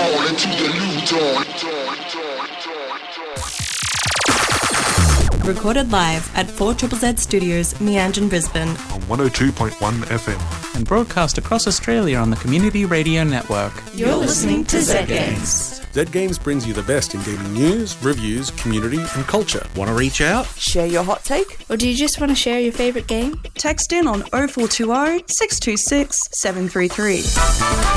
dawn, into the new dawn. Recorded live at 4ZZZ Studios, Meanjin, Brisbane. On 102.1 FM. And broadcast across Australia on the Community Radio Network. You're listening to Z Games. Z Games brings you the best in gaming news, reviews, community and culture. Want to reach out? Share your hot take? Or do you just want to share your favourite game? Text in on 0420 626 733.